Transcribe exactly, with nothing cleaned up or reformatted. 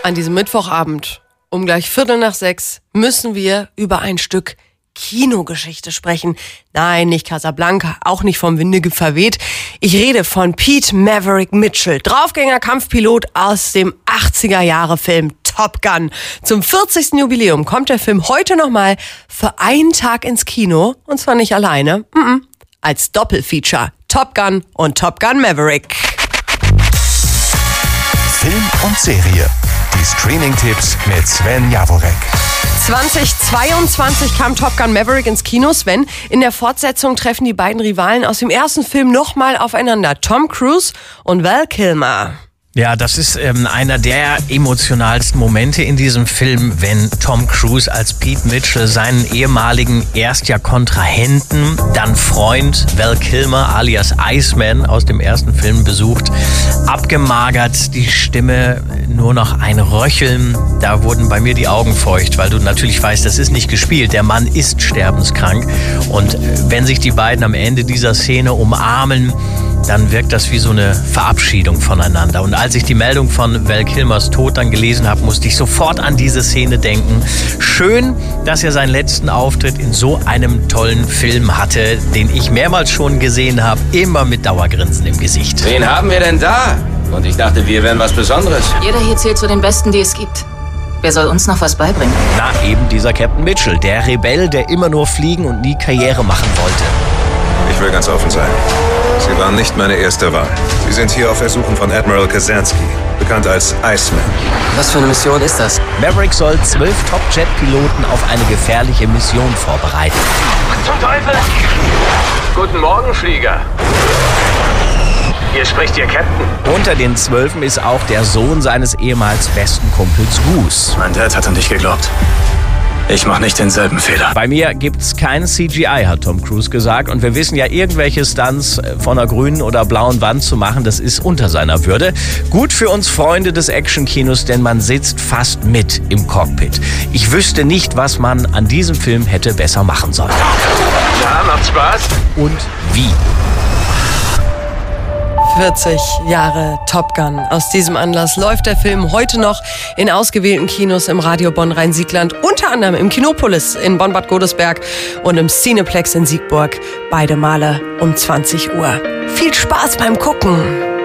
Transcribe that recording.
An diesem Mittwochabend um gleich Viertel nach sechs müssen wir über ein Stück Kinogeschichte sprechen. Nein, nicht Casablanca, auch nicht vom Winde verweht. Ich rede von Pete Maverick Mitchell, Draufgänger-Kampfpilot aus dem achtziger-Jahre-Film Top Gun. Zum vierzigsten Jubiläum kommt der Film heute nochmal für einen Tag ins Kino. Und zwar nicht alleine, mm-mm, als Doppelfeature. Top Gun und Top Gun Maverick. Film und Serie. Die Streaming-Tipps mit Sven Jaworek. zweitausendzweiundzwanzig kam Top Gun Maverick ins Kino, Sven. In der Fortsetzung treffen die beiden Rivalen aus dem ersten Film nochmal aufeinander. Tom Cruise und Val Kilmer. Ja, das ist ähm, einer der emotionalsten Momente in diesem Film, wenn Tom Cruise als Pete Mitchell seinen ehemaligen erst ja Kontrahenten, dann Freund Val Kilmer alias Iceman aus dem ersten Film besucht. Abgemagert, die Stimme nur noch ein Röcheln. Da wurden bei mir die Augen feucht, weil du natürlich weißt, das ist nicht gespielt. Der Mann ist sterbenskrank. Und wenn sich die beiden am Ende dieser Szene umarmen, dann wirkt das wie so eine Verabschiedung voneinander. Und als ich die Meldung von Val Kilmers Tod dann gelesen habe, musste ich sofort an diese Szene denken. Schön, dass er seinen letzten Auftritt in so einem tollen Film hatte, den ich mehrmals schon gesehen habe, immer mit Dauergrinsen im Gesicht. Wen haben wir denn da? Und ich dachte, wir wären was Besonderes. Jeder hier zählt zu den Besten, die es gibt. Wer soll uns noch was beibringen? Na, eben dieser Captain Mitchell, der Rebell, der immer nur fliegen und nie Karriere machen wollte. Ich will ganz offen sein. Sie waren nicht meine erste Wahl. Sie sind hier auf Ersuchen von Admiral Kazansky, bekannt als Iceman. Was für eine Mission ist das? Maverick soll zwölf Top-Jet-Piloten auf eine gefährliche Mission vorbereiten. Was zum Teufel? Guten Morgen, Flieger. Hier spricht Ihr Captain. Unter den Zwölfen ist auch der Sohn seines ehemals besten Kumpels Goose. Mein Dad hat an dich geglaubt. Ich mache nicht denselben Fehler. Bei mir gibt's kein C G I, hat Tom Cruise gesagt. Und wir wissen ja, irgendwelche Stunts von einer grünen oder blauen Wand zu machen, das ist unter seiner Würde. Gut für uns Freunde des Actionkinos, denn man sitzt fast mit im Cockpit. Ich wüsste nicht, was man an diesem Film hätte besser machen sollen. Ja, macht Spaß. Und wie? vierzig Jahre Top Gun. Aus diesem Anlass läuft der Film heute noch in ausgewählten Kinos im Radio Bonn-Rhein-Siegland, unter anderem im Kinopolis in Bonn-Bad Godesberg und im Cineplex in Siegburg, beide Male um zwanzig Uhr. Viel Spaß beim Gucken!